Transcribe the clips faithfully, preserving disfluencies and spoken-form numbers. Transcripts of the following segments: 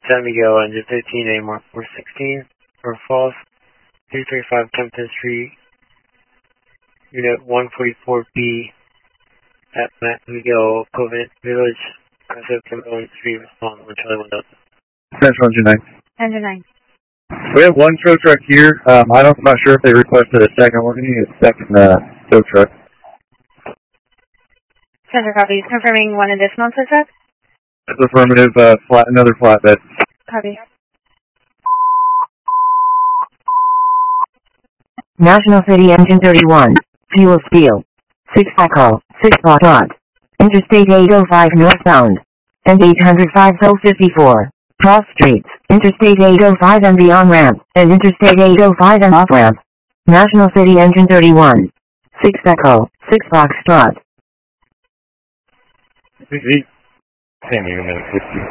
San Miguel, engine fifteen, A mark four sixteen, or false, three thirty-five Kempton Street, unit one forty-four B, at San Miguel, Covent Village, Concept Kempton Street, respond, one Charlie one Delta. Central Engine nine. Engine nine. We have one tow truck here. Um, I don't, I'm not sure if they requested a second. We're going to need a second uh, tow truck. Center copies. Confirming one additional tow truck? That's affirmative. Uh, flat, another flatbed. Copy. National City Engine thirty-one. Fuel spill. six Echo. six Foxtrot. Interstate eight oh five northbound. And eight oh five so fifty-four. Cross streets. Interstate eight oh five and the on-ramp. And Interstate eight oh five and off-ramp. National City Engine thirty-one. six Echo. six Foxtrot. San Diego, minute fifty.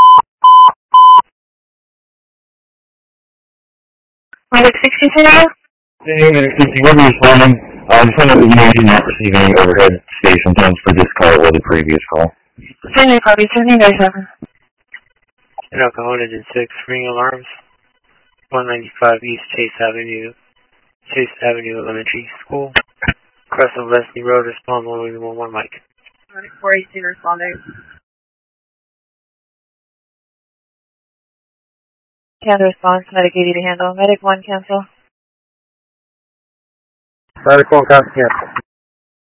Minute sixty, San San Diego, minute fifty. We'll be responding. I just want to let you know you did not receive any overhead station tones for this call or the previous call. Center copies. seventeen seven. In Alcohol, engine six, ring alarms, one ninety-five East Chase Avenue, Chase Avenue Elementary School, cross of Leslie Road, respond one one one Mike. four eighteen responding. Can't response, medic eighty to handle. Medic one cancel. Medic one cancel.